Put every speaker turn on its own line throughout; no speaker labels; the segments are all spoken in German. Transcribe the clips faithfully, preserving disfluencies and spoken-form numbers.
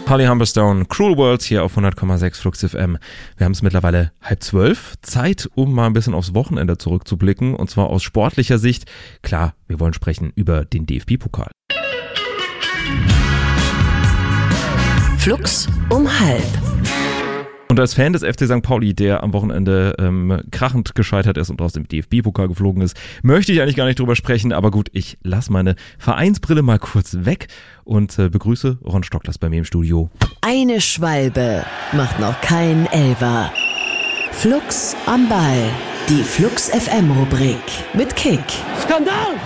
Holly Humberstone, Cruel World hier auf hundert Komma sechs Flux F M. Wir haben es mittlerweile halb zwölf. Zeit, um mal ein bisschen aufs Wochenende zurückzublicken. Und zwar aus sportlicher Sicht. Klar, wir wollen sprechen über den D F B-Pokal.
Flux um halb.
Und als Fan des F C Sankt Pauli, der am Wochenende ähm, krachend gescheitert ist und aus dem D F B-Pokal geflogen ist, möchte ich eigentlich gar nicht drüber sprechen. Aber gut, ich lasse meine Vereinsbrille mal kurz weg und äh, begrüße Ron Stocklers bei mir im Studio.
Eine Schwalbe macht noch keinen Elfer. Flux am Ball. Die Flux F M-Rubrik mit Kick.
Skandal!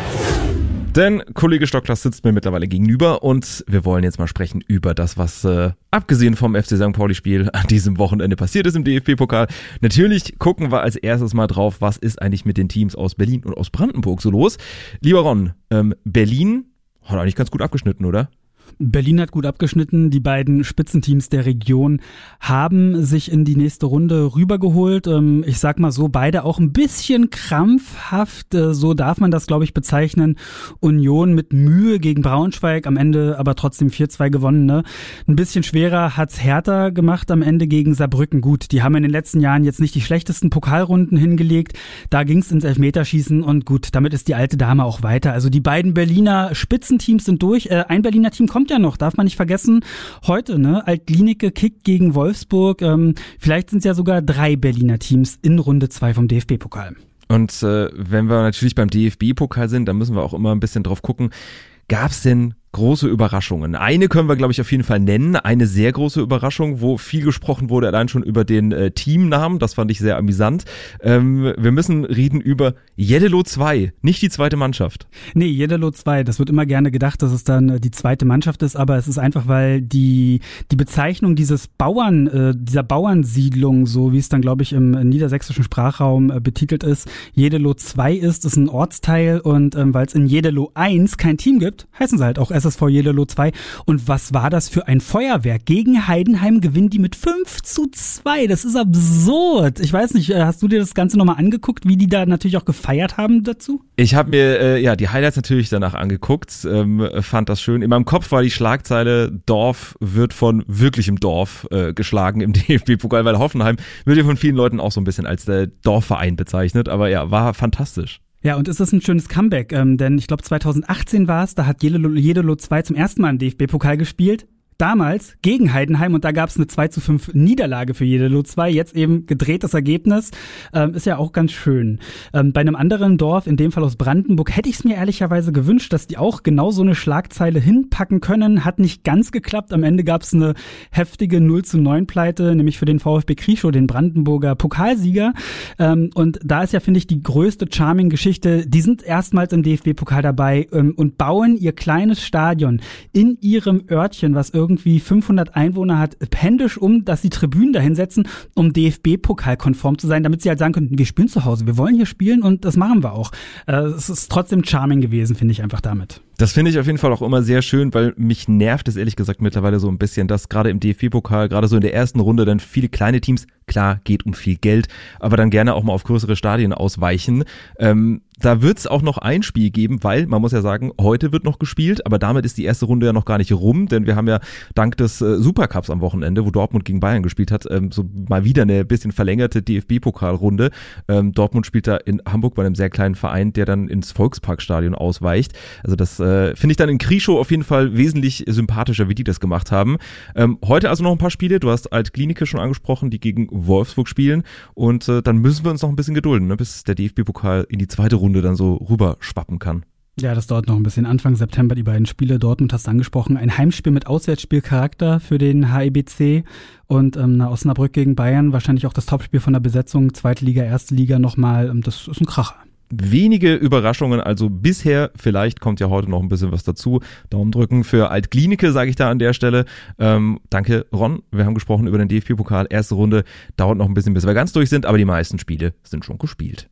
Denn Kollege Stocklers sitzt mir mittlerweile gegenüber und wir wollen jetzt mal sprechen über das, was äh, abgesehen vom F C Sankt Pauli-Spiel an diesem Wochenende passiert ist im D F B-Pokal. Natürlich gucken wir als erstes mal drauf, was ist eigentlich mit den Teams aus Berlin und aus Brandenburg so los. Lieber Ron, ähm, Berlin hat eigentlich ganz gut abgeschnitten, oder?
Berlin hat gut abgeschnitten. Die beiden Spitzenteams der Region haben sich in die nächste Runde rübergeholt. Ich sag mal so, beide auch ein bisschen krampfhaft. So darf man das, glaube ich, bezeichnen. Union mit Mühe gegen Braunschweig, am Ende aber trotzdem vier zwei gewonnen. Ne? Ein bisschen schwerer hat's Hertha gemacht am Ende gegen Saarbrücken. Gut, die haben in den letzten Jahren jetzt nicht die schlechtesten Pokalrunden hingelegt. Da ging's ins Elfmeterschießen und gut, damit ist die alte Dame auch weiter. Also die beiden Berliner Spitzenteams sind durch. Ein Berliner Team kommt ja noch, darf man nicht vergessen. Heute, ne, Alt-Glienicke kickt gegen Wolfsburg. Ähm, vielleicht sind es ja sogar drei Berliner Teams in Runde zwei vom D F B-Pokal.
Und äh, wenn wir natürlich beim D F B-Pokal sind, dann müssen wir auch immer ein bisschen drauf gucken, gab es denn große Überraschungen? Eine können wir, glaube ich, auf jeden Fall nennen. Eine sehr große Überraschung, wo viel gesprochen wurde, allein schon über den äh, Teamnamen. Das fand ich sehr amüsant. Ähm, wir müssen reden über Jeddelo zwei, nicht die zweite Mannschaft.
Nee, Jeddelo zwei. Das wird immer gerne gedacht, dass es dann äh, die zweite Mannschaft ist, aber es ist einfach, weil die die Bezeichnung dieses Bauern, äh, dieser Bauernsiedlung, so wie es dann, glaube ich, im niedersächsischen Sprachraum äh, betitelt ist, Jeddelo zwei ist, ist ein Ortsteil und ähm, weil es in Jeddelo eins kein Team gibt, heißen sie halt auch S S V Jeddelo zwei. Und was war das für ein Feuerwerk? Gegen Heidenheim gewinnen die mit fünf zu zwei. Das ist absurd. Ich weiß nicht, hast du dir das Ganze nochmal angeguckt, wie die da natürlich auch gefeiert haben dazu?
Ich habe mir äh, ja die Highlights natürlich danach angeguckt, ähm, fand das schön. In meinem Kopf war die Schlagzeile, Dorf wird von wirklichem Dorf äh, geschlagen im D F B-Pokal, weil Hoffenheim wird ja von vielen Leuten auch so ein bisschen als der Dorfverein bezeichnet. Aber ja, war fantastisch.
Ja, und es ist ein schönes Comeback, ähm, denn ich glaube zweitausendachtzehn war es, da hat Jeddelo, Jeddelo zwei zum ersten Mal im D F B-Pokal gespielt. Damals gegen Heidenheim und da gab es eine zwei zu fünf Niederlage für Jeddelo zwei, jetzt eben gedrehtes Ergebnis, ähm, ist ja auch ganz schön. Ähm, bei einem anderen Dorf, in dem Fall aus Brandenburg, hätte ich es mir ehrlicherweise gewünscht, dass die auch genau so eine Schlagzeile hinpacken können, hat nicht ganz geklappt, am Ende gab es eine heftige null zu neun Pleite, nämlich für den VfB Krieschow, den Brandenburger Pokalsieger, ähm, und da ist ja, finde ich, die größte Charming-Geschichte, die sind erstmals im D F B-Pokal dabei ähm, und bauen ihr kleines Stadion in ihrem Örtchen, was irgendwie irgendwie fünfhundert Einwohner hat, händisch um, dass die Tribünen da hinsetzen, um D F B-Pokal-konform zu sein, damit sie halt sagen könnten, wir spielen zu Hause, wir wollen hier spielen und das machen wir auch. Äh, es ist trotzdem charming gewesen, finde ich einfach damit.
Das finde ich auf jeden Fall auch immer sehr schön, weil mich nervt es ehrlich gesagt mittlerweile so ein bisschen, dass gerade im D F B-Pokal, gerade so in der ersten Runde dann viele kleine Teams, klar, geht um viel Geld, aber dann gerne auch mal auf größere Stadien ausweichen. Ähm, da wird es auch noch ein Spiel geben, weil, man muss ja sagen, heute wird noch gespielt, aber damit ist die erste Runde ja noch gar nicht rum, denn wir haben ja dank des äh, Supercups am Wochenende, wo Dortmund gegen Bayern gespielt hat, ähm, so mal wieder eine bisschen verlängerte D F B-Pokalrunde. Ähm, Dortmund spielt da in Hamburg bei einem sehr kleinen Verein, der dann ins Volksparkstadion ausweicht. Also das äh, finde ich dann in Krieschow auf jeden Fall wesentlich sympathischer, wie die das gemacht haben. Ähm, heute also noch ein paar Spiele, du hast Alt-Glienicke schon angesprochen, die gegen Wolfsburg spielen und äh, dann müssen wir uns noch ein bisschen gedulden, ne, bis der D F B-Pokal in die zweite Runde dann so rüber schwappen kann.
Ja, das dauert noch ein bisschen. Anfang September die beiden Spiele. Dortmund hast du angesprochen. Ein Heimspiel mit Auswärtsspielcharakter für den H E B C und ähm, Osnabrück gegen Bayern. Wahrscheinlich auch das Topspiel von der Besetzung. Zweite Liga, erste Liga nochmal. Das ist ein Kracher.
Wenige Überraschungen, also bisher, vielleicht kommt ja heute noch ein bisschen was dazu. Daumen drücken für Alt-Glienicke, sage ich da an der Stelle. Ähm, danke, Ron. Wir haben gesprochen über den D F B-Pokal. Erste Runde dauert noch ein bisschen, bis wir ganz durch sind, aber die meisten Spiele sind schon gespielt.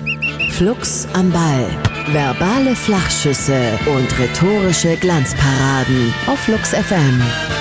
Flux am Ball. Verbale Flachschüsse und rhetorische Glanzparaden auf Flux F M.